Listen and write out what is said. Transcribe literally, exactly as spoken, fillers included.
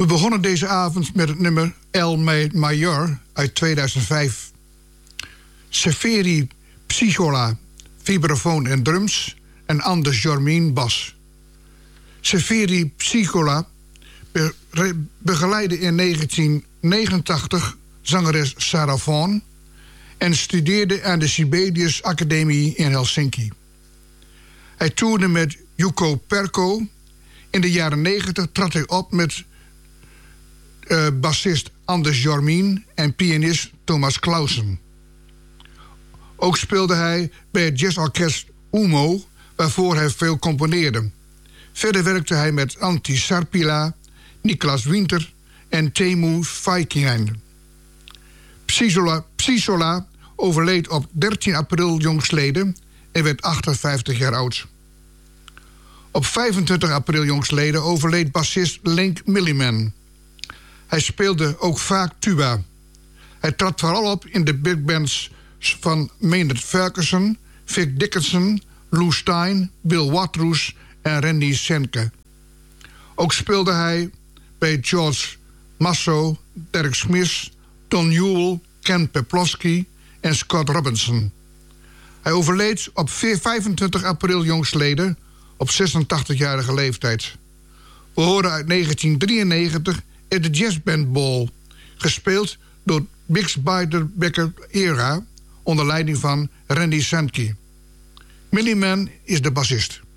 begonnen deze avond met het nummer El Mayor uit tweeduizend vijf. Seferi Psychola, vibrafoon en drums en Anders Jormien bas. Seferi Psychola be- re- begeleidde in negentien negenentachtig zangeres Sarah Vaughan en studeerde aan de Sibelius Academie in Helsinki. Hij toerde met Jukko Perko. In de jaren negentig trad hij op met uh, bassist Anders Jormien en pianist Thomas Clausen. Ook speelde hij bij het jazzorkest Umo, waarvoor hij veel componeerde. Verder werkte hij met Antti Sarpila, Niklas Winter en Teemu Vaikinen. Psysola, Psysola overleed op dertien april jongstleden en werd achtenvijftig jaar oud. Op vijfentwintig april jongstleden overleed bassist Link Milliman. Hij speelde ook vaak tuba. Hij trad vooral op in de big bands van Maynard Ferguson, Vic Dickinson, Lou Stein, Bill Watrous en Randy Senke. Ook speelde hij bij George Masso, Derek Smith, Don Newell, Ken Peplowski en Scott Robinson. Hij overleed op vijfentwintig april jongstleden op zesentachtigjarige leeftijd. We horen uit negentien drieënnegentig in de Jazzband Ball, gespeeld door Bix Beiderbecke Era onder leiding van Randy Sandke. Milliman is de bassist.